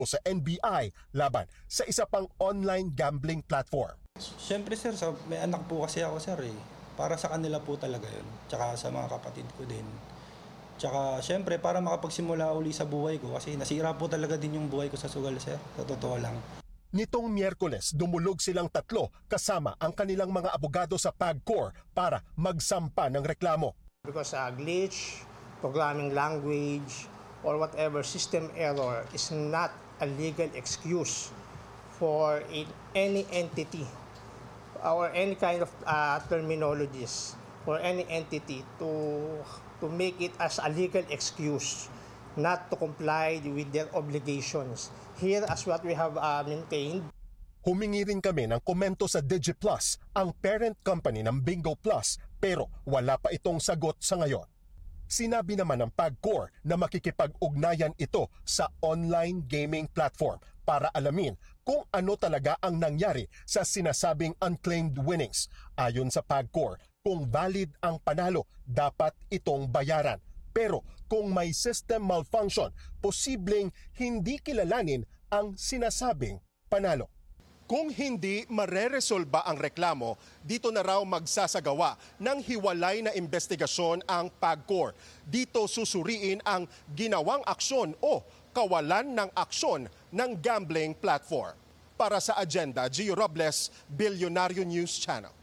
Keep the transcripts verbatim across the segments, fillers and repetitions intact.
o sa N B I laban sa isa pang online gambling platform. Siyempre sir, sa, may anak po kasi ako sir eh. Para sa kanila po talaga yun. Tsaka sa mga kapatid ko din. Tsaka siyempre para makapagsimula uli sa buhay ko kasi nasira po talaga din yung buhay ko sa sugal sir. Sa totoo lang. Nitong Miyerkules, dumulog silang tatlo kasama ang kanilang mga abogado sa PAGCOR para magsampa ng reklamo. Because uh, glitch, programming language, or whatever system error is not a legal excuse for in any entity or any kind of uh, terminologies for any entity to to make it as a legal excuse not to comply with their obligations. Here, as what we have uh, maintained, humingi rin kami ng komento sa DigiPlus, ang parent company ng Bingo Plus, pero wala pa itong sagot sa ngayon. Sinabi naman ng PAGCOR na makikipag-ugnayan ito sa online gaming platform para alamin kung ano talaga ang nangyari sa sinasabing unclaimed winnings. Ayon sa PAGCOR, kung valid ang panalo, dapat itong bayaran. Pero kung may system malfunction, posibleng hindi kilalanin ang sinasabing panalo. Kung hindi mareresolba ang reklamo, dito na raw magsasagawa ng hiwalay na investigasyon ang PAGCOR. Dito susuriin ang ginawang aksyon o kawalan ng aksyon ng gambling platform. Para sa Agenda, Gio Robles, Bilyonaryo News Channel.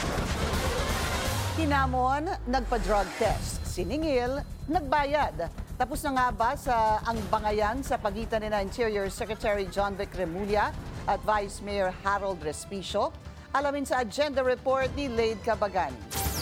Hinamon, nagpa-drug test. Siningil, nagbayad. Tapos na nga ba sa ang bangayan sa pagitan ni Interior Secretary John Vic Remulla at Vice Mayor Harold Respicio? Alamin sa Agenda Report ni Lade Cabagani.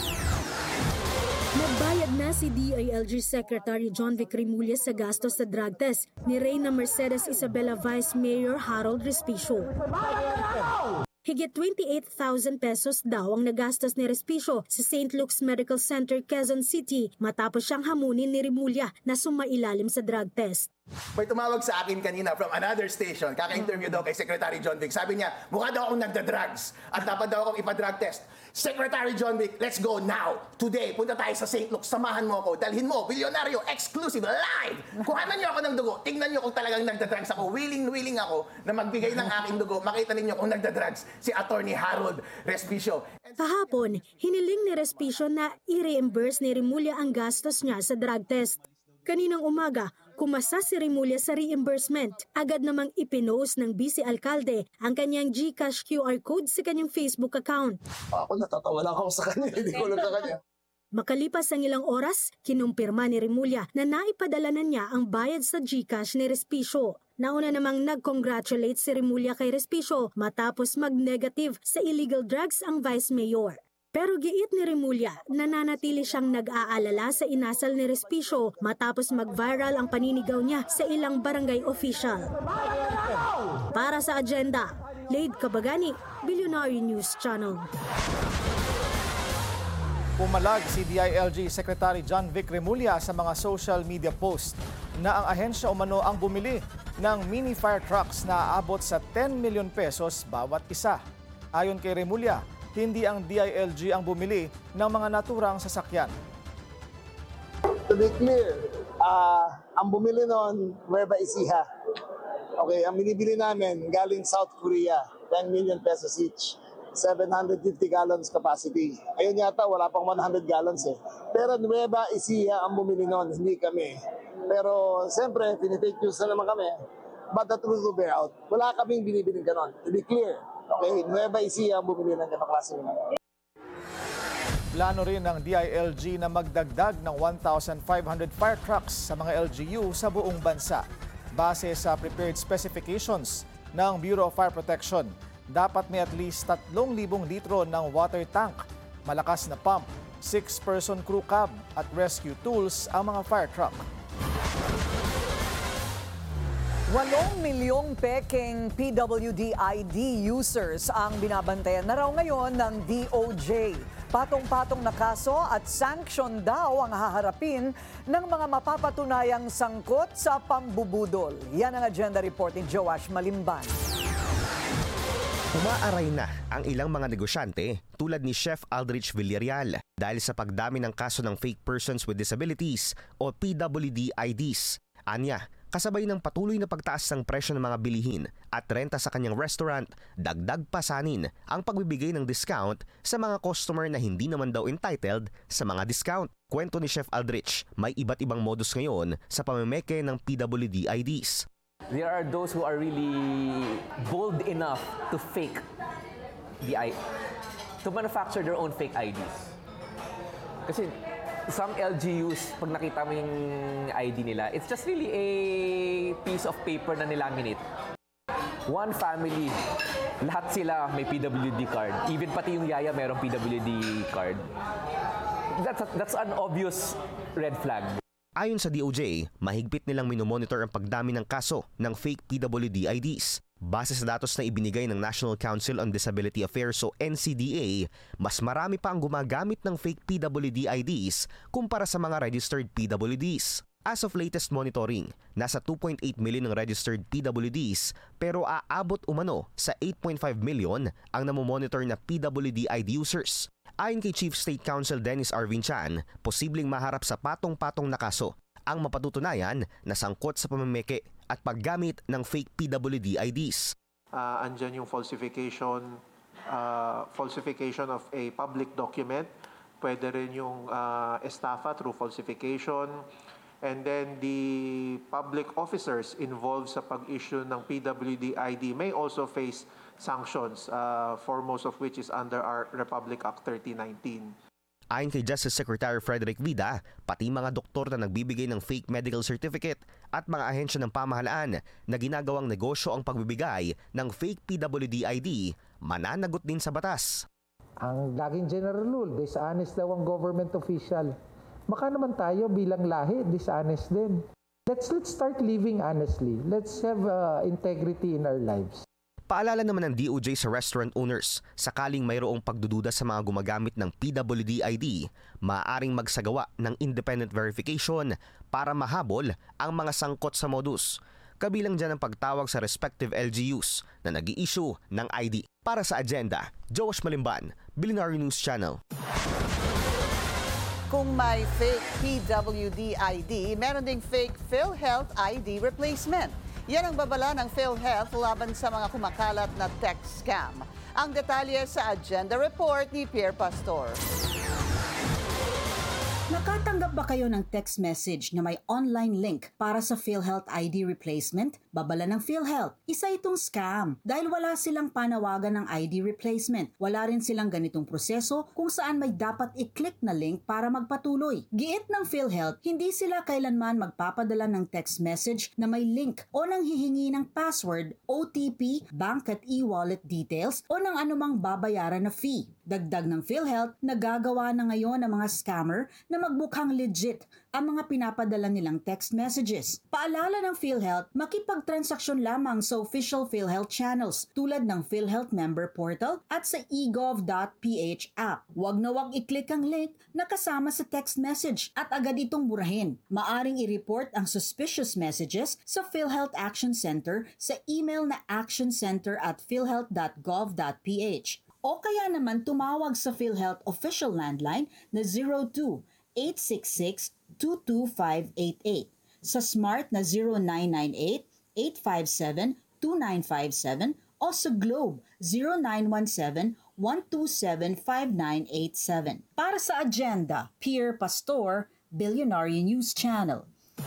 Nagbayad na si D I L G Secretary John Vic Remulla sa gastos sa drug test ni Reyna Mercedes Isabela Vice Mayor Harold Respicio. Higit twenty-eight thousand pesos daw ang nagastos ni Respicio sa Saint Luke's Medical Center, Quezon City matapos siyang hamunin ni Remulla na sumailalim sa drug test. May tumawag sa akin kanina from another station, kaka-interview daw kay Secretary John Vic. Sabi niya, mukha daw akong nagda-drugs at dapat daw akong ipa-drug test. Secretary John Vic, let's go now. Today, punta tayo sa Saint Luke's. Samahan mo ako. Dalhin mo, Bilyonaryo, exclusive, live. Kuhanan niyo ako ng dugo. Tingnan niyo kung talagang nagda-drugs ako. Willing-willing ako na magbigay ng aking dugo. Makita ninyo kung nagda-drugs si Attorney Harold Respicio. Kahapon, hiniling ni Respicio na i-reimburse ni Remulla ang gastos niya sa drug test. Kaninang umaga, kumasa si Remulla sa reimbursement. Agad namang ipinost ng Vice Alcalde ang kanyang GCash Q R code sa kanyang Facebook account. Ako natatawa lang ako sa kanya, hindi ko lang sa kanya. Makalipas ang ilang oras, kinumpirma ni Remulla na naipadala na niya ang bayad sa GCash ni Respicio. Nauna namang nag-congratulate si Remulla kay Respicio matapos mag-negative sa illegal drugs ang Vice Mayor. Pero giit ni Remulla, nananatili siyang nag-aalala sa inasal ni Respicio matapos mag-viral ang paninigaw niya sa ilang barangay official. Para sa Agenda, Lade Cabagani, Bilyonaryo News Channel. Pumalag si D I L G Secretary John Vic Remulla sa mga social media post na ang ahensya umano ang bumili ng mini fire trucks na aabot sa ten million pesos bawat isa. Ayon kay Remulla, hindi ang D I L G ang bumili ng mga naturang sasakyan. To be clear, uh, ang bumili noon, Nueva Ecija. Okay, ang binibili namin galing South Korea, ten million pesos each. seven hundred fifty gallons capacity. Ayun yata, wala pang one hundred gallons eh. Pero Nueva Ecija ang bumili noon, hindi kami. Pero siyempre, tinitake news na naman kami. But the truth will bear out. Wala kaming binibiling ganon. To be clear, okay, Nueva Ecija ang bumili ng ganong klase naman. Plano rin ng D I L G na magdagdag ng one thousand five hundred fire trucks sa mga L G U sa buong bansa. Base sa prepared specifications ng Bureau of Fire Protection, dapat may at least tatlong libong litro ng water tank, malakas na pump, six-person crew cab at rescue tools ang mga fire truck. Walong milyong peking P W D I D users ang binabantayan na raw ngayon ng D O J. Patong-patong na kaso at sanction daw ang haharapin ng mga mapapatunayang sangkot sa pambubudol. Yan ang Agenda Report ni Joash Malimban. Umaaray na ang ilang mga negosyante tulad ni Chef Aldrich Villarreal dahil sa pagdami ng kaso ng fake persons with disabilities o P W D I Ds. Anya, Kasabay ng patuloy na pagtaas ng presyo ng mga bilihin at renta sa kanyang restaurant, dagdag pasanin ang pagbibigay ng discount sa mga customer na hindi naman daw entitled sa mga discount. Kwento ni Chef Aldrich, may iba't ibang modus ngayon sa pamemeke ng P W D I Ds. There are those who are really bold enough to fake the I to manufacture their own fake I Ds. Kasi some L G Us, pag nakita mo yung I D nila, it's just really a piece of paper na nilaminate. One family, lahat sila may P W D card. Even pati yung yaya mayroong P W D card. That's, a, that's an obvious red flag. Ayon sa D O J, mahigpit nilang minomonitor ang pagdami ng kaso ng fake P W D I Ds. Base sa datos na ibinigay ng National Council on Disability Affairs o N C D A, mas marami pa ang gumagamit ng fake P W D I Ds kumpara sa mga registered P W Ds. As of latest monitoring, nasa two point eight million ang registered P W Ds pero aabot umano sa eight point five million ang namomonitor na P W D I D users. Ayon kay Chief State Counsel Dennis Arvin Chan, posibleng maharap sa patong-patong na kaso ang mapatutunayan na sangkot sa pamemeke at paggamit ng fake P W D I Ds. Uh, andyan yung falsification, uh, falsification of a public document. Pwede rin yung uh, estafa through falsification. And then the public officers involved sa pag-issue ng P W D I D may also face sanctions, uh, foremost of which is under our Republic Act thirty nineteen. Ayon kay Justice Secretary Frederick Vida, pati mga doktor na nagbibigay ng fake medical certificate at mga ahensya ng pamahalaan na ginagawang negosyo ang pagbibigay ng fake P W D I D, mananagot din sa batas. Ang laging general rule, dishonest daw ang government official. Baka naman tayo bilang lahi, dishonest din. Let's, let's start living honestly. Let's have uh, integrity in our lives. Paalala naman ng D O J sa restaurant owners, sakaling mayroong pagdududa sa mga gumagamit ng P W D I D, maaaring magsagawa ng independent verification para mahabol ang mga sangkot sa modus. Kabilang dyan ang pagtawag sa respective L G Us na nag-i-issue ng I D. Para sa Agenda, Josh Malimban, Billionaire News Channel. Kung may fake P W D I D, meron ding fake PhilHealth I D replacement. Yan ang babala ng PhilHealth laban sa mga kumakalat na tech scam. Ang detalye sa Agenda Report ni Pierre Pastor. Nakatanggap ba kayo ng text message na may online link para sa PhilHealth I D replacement? Babala ng PhilHealth, isa itong scam dahil wala silang panawagan ng I D replacement. Wala rin silang ganitong proseso kung saan may dapat i-click na link para magpatuloy. Giit ng PhilHealth, hindi sila kailanman magpapadala ng text message na may link o nang hihingi ng password, O T P, bank at e-wallet details o ng anumang babayaran na fee. Dagdag ng PhilHealth, nagagawa na ngayon ng mga scammer na magmukhang legit ang mga pinapadala nilang text messages. Paalala ng PhilHealth, makipagtransaksyon lamang sa official PhilHealth channels tulad ng PhilHealth Member Portal at sa e gov dot p h app. Huwag na huwag i-click ang link na kasama sa text message at agad itong burahin. Maaring i-report ang suspicious messages sa PhilHealth Action Center sa email na actioncenter at philhealth dot gov dot p h. O kaya naman tumawag sa PhilHealth official landline na zero two eight six six two two five eight eight, sa Smart na zero nine nine eight eight five seven two nine five seven o sa Globe zero nine one seven one two seven five nine eight seven. Para sa Agenda, Pierre Pastor, Billionaire News Channel.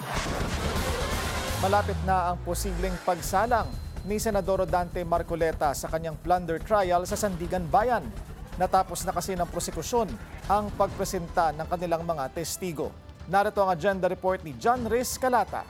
Malapit na ang posibleng pagsalang ni Senador Dante Marcoleta sa kanyang plunder trial sa Sandigan Bayan. Natapos na kasi ng prosekusyon ang pagpresenta ng kanilang mga testigo. Narito ang Agenda Report ni John Riz Calata.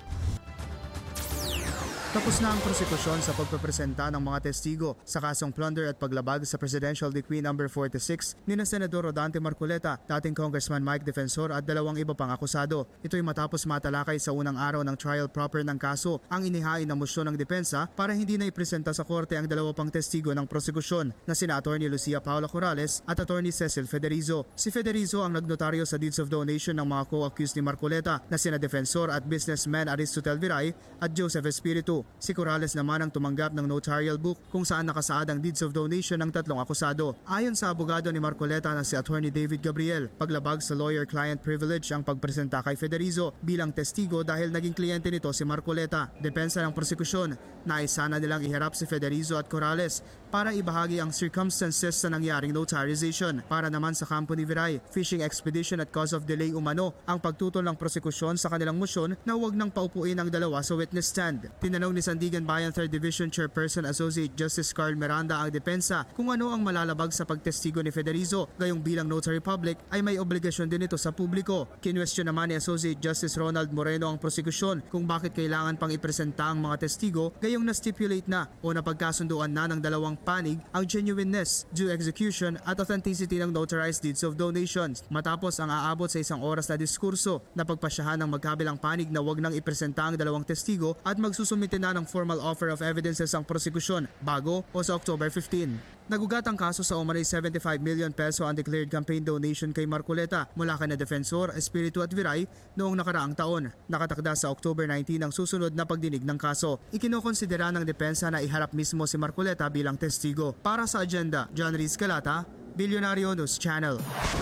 Tapos na ang prosekusyon sa pagpapresenta ng mga testigo sa kasong plunder at paglabag sa Presidential Decree number forty-six ni na Senador Dante Marcoleta, dating Congressman Mike Defensor at dalawang iba pang akusado. Ito'y matapos matalakay sa unang araw ng trial proper ng kaso ang inihain na motion ng depensa para hindi na ipresenta sa korte ang dalawa pang testigo ng prosekusyon na sina Attorney Lucia Paula Corrales at Attorney Cecil Federizo. Si Federizo ang nagnotaryo sa deeds of donation ng mga co-accused ni Marcoleta na sina Defensor at businessman Aristotel Viray at Joseph Espiritu. Si Corrales naman ang tumanggap ng notarial book kung saan nakasaad ang deeds of donation ng tatlong akusado. Ayon sa abogado ni Marcoleta na si Attorney David Gabriel, paglabag sa lawyer-client privilege ang pagpresenta kay Federizo bilang testigo dahil naging kliyente nito si Marcoleta. Depensa ng prosekusyon, nais sana nilang iharap si Federizo at Corrales para ibahagi ang circumstances sa nangyaring notarization. Para naman sa kampo ni Viray, fishing expedition at cause of delay umano ang pagtutol ng prosekusyon sa kanilang motion na huwag nang paupuin ang dalawa sa witness stand. Tinanong ni Sandigan Bayan third Division Chairperson Associate Justice Carl Miranda ang depensa kung ano ang malalabag sa pagtestigo ni Federizo, gayong bilang notary public ay may obligasyon din ito sa publiko. Kinwestiyon naman ni Associate Justice Ronald Moreno ang prosekusyon kung bakit kailangan pang ipresenta ang mga testigo, gayong na-stipulate na o napagkasunduan na ng dalawang panig ang genuineness, due execution at authenticity ng notarized deeds of donations. Matapos ang aabot sa isang oras na diskurso, napagpasyahan ng magkabilang panig na wag nang ipresenta ang dalawang testigo at magsusumite na ng formal offer of evidences ang prosekusyon bago o sa October fifteenth. Nagugat ang kaso sa umanay seventy-five million peso undeclared campaign donation kay Marcoleta mula kay na Defensor, Espiritu at Viray noong nakaraang taon. Nakatakda sa October nineteenth ang susunod na pagdinig ng kaso. Ikinokonsidera ng depensa na iharap mismo si Marcoleta bilang testigo. Para sa agenda, John Riz Calata, Bilyonaryo News Channel.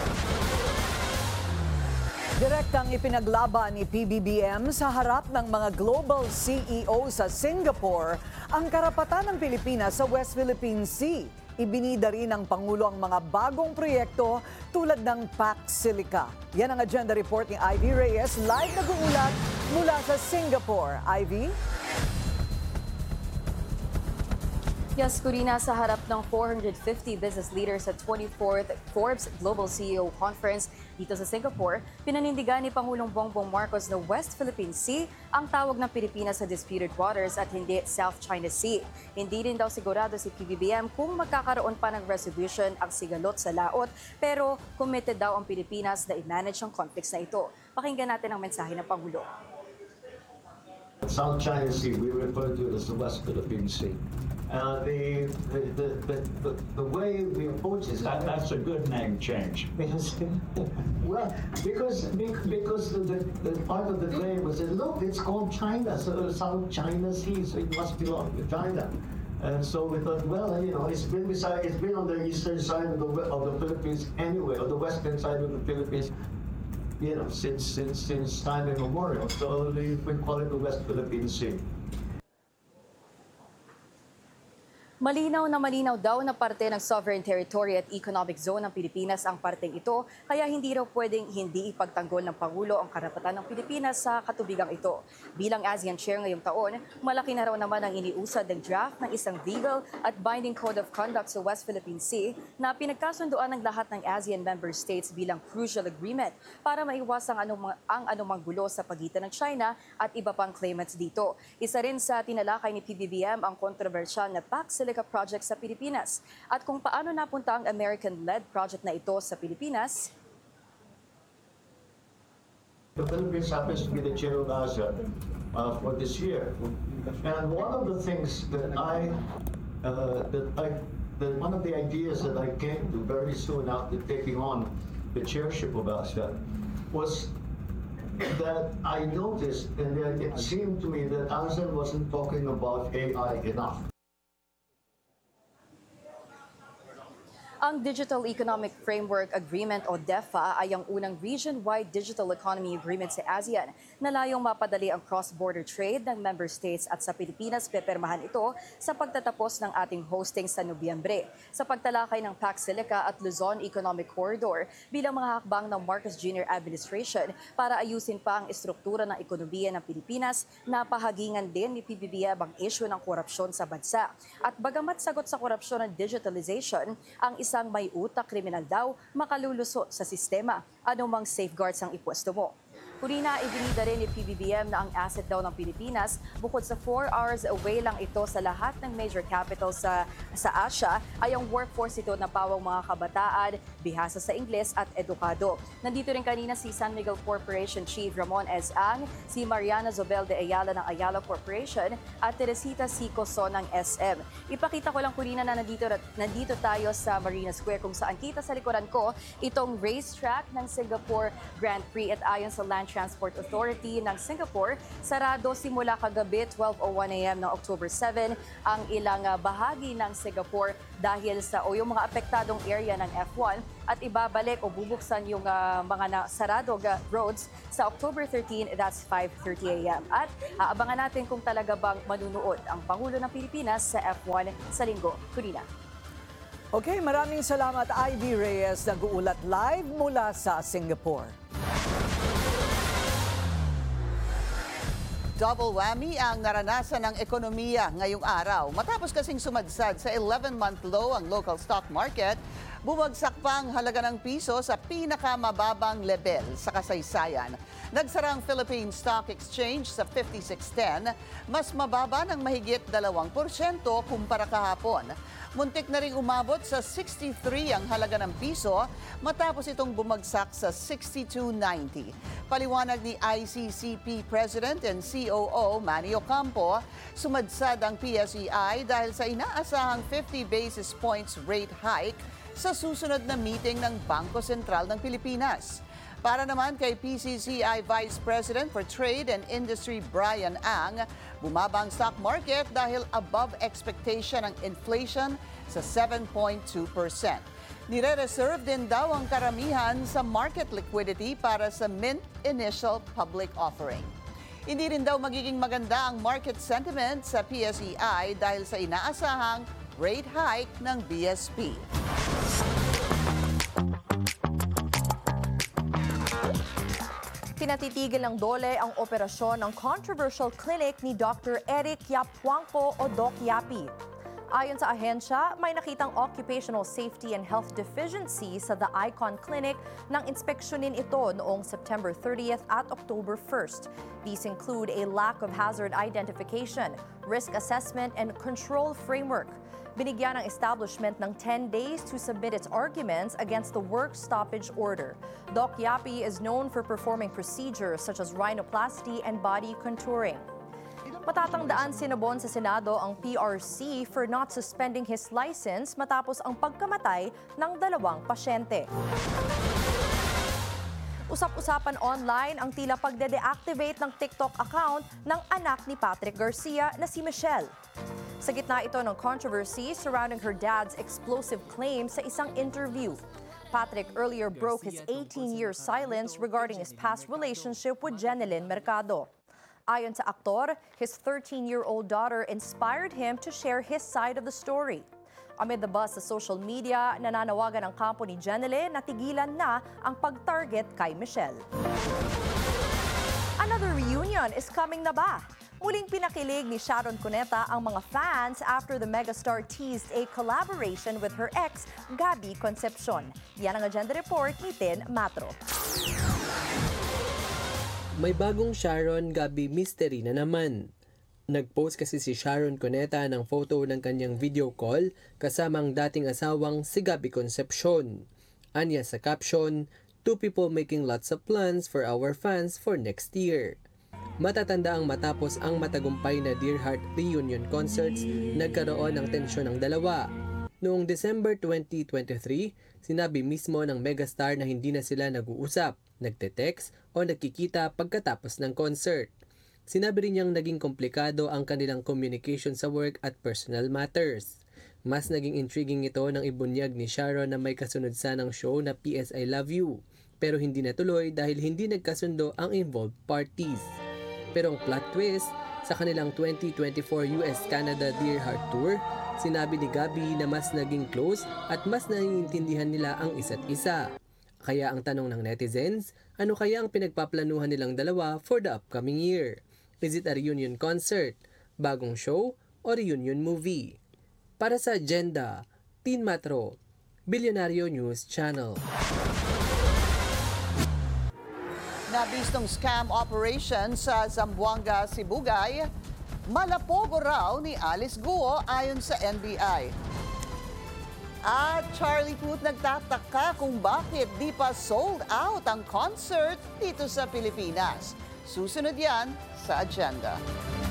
Direktang ipinaglaban ni P B B M sa harap ng mga global C E O sa Singapore ang karapatan ng Pilipinas sa West Philippine Sea. Ibinida rin ng Pangulo ang mga bagong proyekto tulad ng Pac Silica. Yan ang agenda report ni Ivy Reyes, live nag-uulat mula sa Singapore. Ivy? Yes, Corina, sa harap ng four hundred fifty business leaders sa twenty-fourth Forbes Global C E O Conference dito sa Singapore, pinanindigan ni Pangulong Bongbong Marcos na West Philippine Sea ang tawag ng Pilipinas sa disputed waters at hindi South China Sea. Hindi rin daw sigurado si P B B M kung magkakaroon pa ng resolution ang sigalot sa laot, pero committed daw ang Pilipinas na i-manage ang conflicts na ito. Pakinggan natin ang mensahe ng Pangulo. South China Sea, we refer to it as the West Philippine Sea. Uh, the, the, the, the, the way we approach this, that, that's a good name change. Because, well, because, because the, the part of the claim was that, look, it's called China, so South China Sea, so it must belong to China. And so we thought, well, you know, it's been beside, it's been on the eastern side of the, of the Philippines anyway, or the western side of the Philippines, you know, since, since, since time immemorial. So we call it the West Philippine Sea. Malinaw na malinaw daw na parte ng sovereign territory at economic zone ng Pilipinas ang parteng ito, kaya hindi raw pwedeng hindi ipagtanggol ng Pangulo ang karapatan ng Pilipinas sa katubigang ito. Bilang ASEAN Chair ngayong taon, malaki na raw naman ang iniusad ng draft ng isang legal at binding code of conduct sa West Philippine Sea na pinagkasunduan ng lahat ng ASEAN member states bilang crucial agreement para maiwasan ang anumang, ang anumang gulo sa pagitan ng China at iba pang claimants dito. Isa rin sa tinalakay ni P B B M ang kontrobersyal na Pac Silica project sa Pilipinas at kung paano napunta ang American-led project na ito sa Pilipinas. The Philippines happens to be the chair of ASEAN uh, for this year, and one of the things that I, uh, that I, that one of the ideas that I came to very soon after taking on the chairship of ASEAN was that I noticed, and it seemed to me that ASEAN wasn't talking about A I enough. Ang Digital Economic Framework Agreement o DEFA ay ang unang region-wide digital economy agreement sa ASEAN na layong mapadali ang cross-border trade ng member states at sa Pilipinas pepirmahan ito sa pagtatapos ng ating hosting sa Nobyembre sa pagtalakay ng Pac Silica at Luzon Economic Corridor bilang mga hakbang ng Marcos Junior Administration para ayusin pa ang estruktura ng ekonomiya ng Pilipinas na pahagingan din ni P B B M ang issue ng korupsyon sa bansa. At bagamat sagot sa korupsyon ng digitalization, ang isang may utak kriminal daw makalulusot sa sistema. Anumang safeguards ang ipwesto mo. Kurina, ibinida rin ni P B B M na ang asset daw ng Pilipinas, bukod sa four hours away lang ito sa lahat ng major capitals sa, sa Asia, ay ang workforce ito na pawang mga kabataan, bihasa sa Ingles at edukado. Nandito rin kanina si San Miguel Corporation Chief Ramon S. Ang, si Mariana Zobel de Ayala ng Ayala Corporation at Teresita C. Coson ng S M. Ipakita ko lang, Kurina, na nandito, nandito tayo sa Marina Square kung saan kita sa likuran ko itong racetrack ng Singapore Grand Prix at ayon sa Land Transport Authority ng Singapore, sarado simula kagabi twelve oh one a m ng October seven ang ilang uh, bahagi ng Singapore dahil sa o yung mga apektadong area ng F one at ibabalik o bubuksan yung uh, mga na, sarado uh, roads sa October thirteen, that's five thirty a m At aabangan natin kung talaga bang manunood ang Pangulo ng Pilipinas sa F one sa linggo. Kurina. Okay, maraming salamat Ivy Reyes, nag-uulat live mula sa Singapore. Double whammy ang naranasan ng ekonomiya ngayong araw. Matapos kasing sumadsad sa eleven-month low ang local stock market, bumagsak pa ang halaga ng piso sa pinakamababang level sa kasaysayan. Nagsara ang Philippine Stock Exchange sa fifty-six ten, mas mababa ng mahigit dalawang porsyento kumpara kahapon. Muntik na ring umabot sa sixty-three ang halaga ng piso matapos itong bumagsak sa sixty-two ninety. Paliwanag ni I C C P President and C O O Manny Ocampo, sumadsad ang P S E I dahil sa inaasahang fifty basis points rate hike sa susunod na meeting ng Bangko Sentral ng Pilipinas. Para naman kay P C C I Vice President for Trade and Industry Brian Ang, bumaba ang stock market dahil above expectation ang inflation sa seven point two percent. Nire-reserve din daw ang karamihan sa market liquidity para sa Mint initial public offering. Hindi rin daw magiging maganda ang market sentiment sa P S E I dahil sa inaasahang rate hike ng B S P. Pinatitigil ng DOLE ang operasyon ng controversial clinic ni Doctor Eric Yapuangco o Doc Yapi. Ayon sa ahensya, may nakitang occupational safety and health deficiency sa The Icon Clinic nang inspeksyonin ito noong September thirtieth at October first. These include a lack of hazard identification, risk assessment, and control framework. Binigyan ng establishment ng ten days to submit its arguments against the work stoppage order. Doc Yapi is known for performing procedures such as rhinoplasty and body contouring. Matatandaan sinabon sa Senado ang P R C for not suspending his license matapos ang pagkamatay ng dalawang pasyente. Usap-usapan online ang tila pagde-deactivate ng TikTok account ng anak ni Patrick Garcia na si Michelle. Sa gitna ito ng controversy surrounding her dad's explosive claims sa isang interview. Patrick earlier broke his eighteen-year silence regarding his past relationship with Jenilyn Mercado. Ayon sa aktor, his thirteen-year-old daughter inspired him to share his side of the story. Amid the buzz sa social media, nananawagan ang kampo ni Jenilyn na tigilan na ang pag-target kay Michelle. Another reunion is coming na ba? Muling pinakilig ni Sharon Cuneta ang mga fans after the megastar teased a collaboration with her ex, Gabby Concepcion. Yan ang agenda report ni Tin Matro. May bagong Sharon Gabby mystery na naman. Nag-post kasi si Sharon Cuneta ng photo ng kanyang video call kasama ang dating asawang si Gabby Concepcion. Anya sa caption, "Two people making lots of plans for our fans for next year." Matatanda ang matapos ang matagumpay na Dear Heart reunion concerts, nagkaroon ng tensyon ng dalawa. Noong December twenty twenty-three, sinabi mismo ng megastar na hindi na sila nag-uusap, nagte-text o nagkikita pagkatapos ng concert. Sinabi rin niyang naging komplikado ang kanilang communication sa work at personal matters. Mas naging intriguing ito nang ibunyag ni Sharon na may kasunod sanang show na P S I Love You, pero hindi natuloy dahil hindi nagkasundo ang involved parties. Pero ang plot twist, sa kanilang twenty twenty-four U S Canada Dear Heart Tour, sinabi ni Gabby na mas naging close at mas naiintindihan nila ang isa't isa. Kaya ang tanong ng netizens, ano kaya ang pinagpaplanuhan nilang dalawa for the upcoming year? Is it a reunion concert, bagong show, o reunion movie? Para sa Agenda, Tin Matro, Bilyonaryo News Channel. Nabistong scam operation sa Zamboanga, Sibugay, malapogo raw ni Alice Guo ayon sa N B I. At Charlie Puth nagtataka kung bakit di pa sold out ang concert dito sa Pilipinas. Susunod yan sa Agenda.